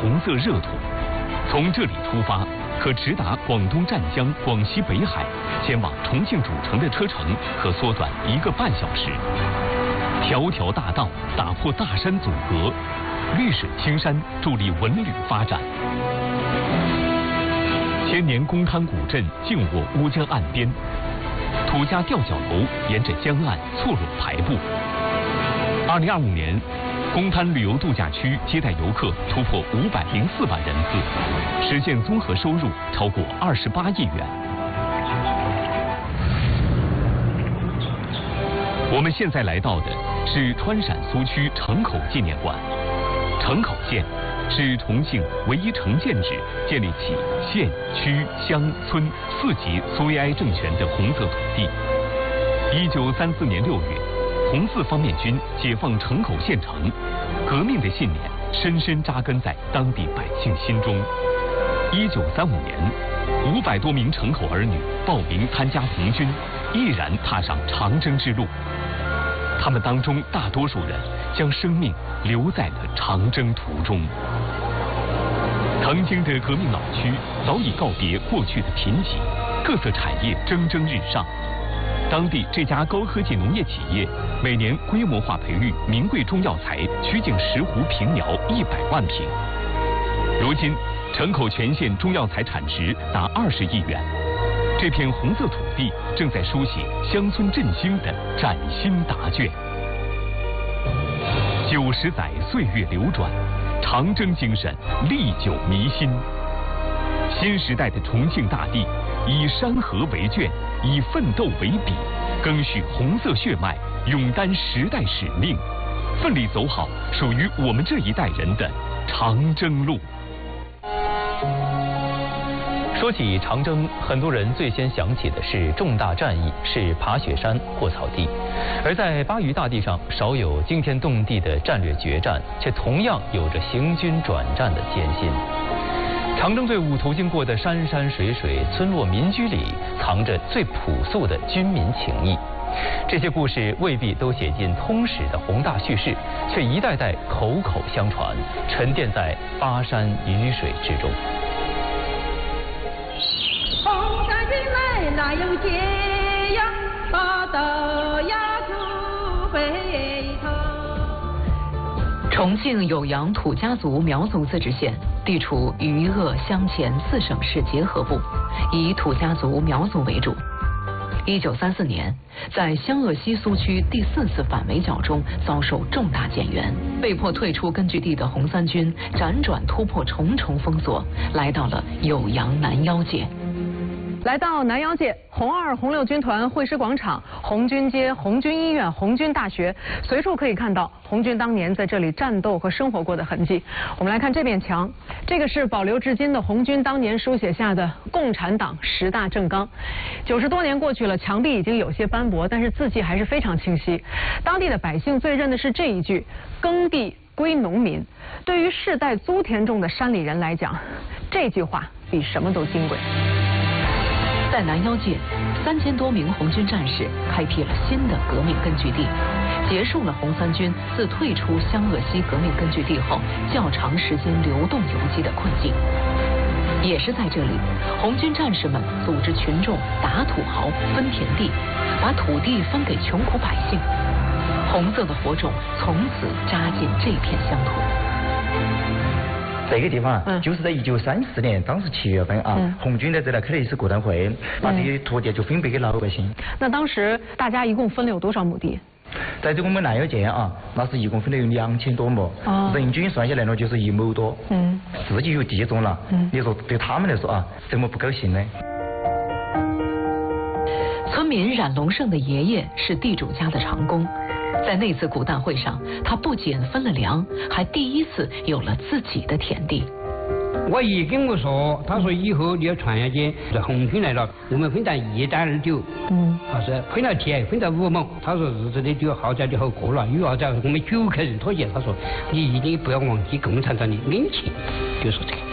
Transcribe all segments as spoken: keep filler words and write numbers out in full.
红色热土。从这里出发，可直达广东湛江、广西北海，前往重庆主城的车程可缩短一个半小时。条条大道打破大山阻隔，绿水青山助力文旅发展。千年公滩古镇静卧乌江岸边，土家吊脚楼沿着江岸错落排布。二零二五年，公滩旅游度假区接待游客突破五百零四万人次，实现综合收入超过二十八亿元。我们现在来到的是川陕苏区城口纪念馆。城口县是重庆唯一城建制建立起县、区、乡、村四级苏维埃政权的红色土地。一九三四年六月，红四方面军解放城口县城，革命的信念深深扎根在当地百姓心中。一九三五年，五百多名城口儿女报名参加红军，毅然踏上长征之路。他们当中大多数人将生命留在了长征途中。曾经的革命老区早已告别过去的贫瘠，各色产业蒸蒸日上。当地这家高科技农业企业每年规模化培育名贵中药材曲径石斛平苗一百万坪。如今，城口全县中药材产值达二十亿元。这片红色土地正在书写乡村振兴的崭新答卷。九十载岁月流转，长征精神历久弥新。新时代的重庆大地，以山河为卷，以奋斗为笔，赓续红色血脉，勇担时代使命，奋力走好属于我们这一代人的长征路。 说起长征，很多人最先想起的是重大战役，是爬雪山或草地。而在巴渝大地上，少有惊天动地的战略决战，却同样有着行军转战的艰辛。长征队伍途经过的山山水水、村落民居里，藏着最朴素的军民情谊。这些故事未必都写进通史的宏大叙事，却一代代口口相传，沉淀在巴山雨水之中。 红山军来哪有解呀？大刀呀出回头。 重庆酉阳土家族苗族自治县地处渝鄂湘黔四省市结合部，以土家族苗族为主。一九三四年，在湘鄂西苏区第四次反围剿中遭受重大减员，被迫退出根据地的红三军辗转突破重重封锁，来到了酉阳南腰界。 来到南腰界，红二、红六军团会师广场、红军街、红军医院、红军大学，随处可以看到红军当年在这里战斗和生活过的痕迹。我们来看这面墙，这个是保留至今的红军当年书写下的共产党十大政纲。九十多年过去了，墙壁已经有些斑驳，但是字迹还是非常清晰。当地的百姓最认的是这一句：耕地归农民。对于世代租田种的山里人来讲，这句话比什么都金贵。 在南腰界，三千多名红军战士开辟了新的革命根据地，结束了红三军自退出湘鄂西革命根据地后较长时间流动游击的困境。也是在这里，红军战士们组织群众打土豪、分田地，把土地分给穷苦百姓。红色的火种从此扎进这片乡土。 这个地方啊， 嗯、 就是在一九三四年，当时七月份啊，嗯、红军在这里开了一次座谈会，把这些土地就分配给老百姓。 那当时大家一共分了有多少亩地？ 在这个我们南腰界啊，那是一共分了有两千多亩，哦、人均算下来呢就是一亩多。嗯，自己有地种了，嗯，你说对他们来说啊，怎么不高兴呢？ 村民冉龙胜的爷爷是地主家的长工。在那次古诞会上，他不仅分了粮，还第一次有了自己的田地。 我爷跟我说，他说以后你要传下去，这红军来了，我们分到一担二九，嗯，他说分到田，分到五亩，他说日子的就好在就好过了。又要在我们九口人妥协，他说你一定不要忘记共产党的恩情，就说这个。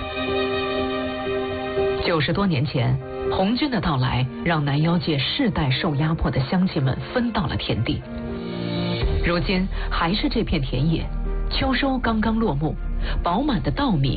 九十多年前，红军的到来让南腰界世代受压迫的乡亲们分到了田地。如今还是这片田野，秋收刚刚落幕，饱满的稻米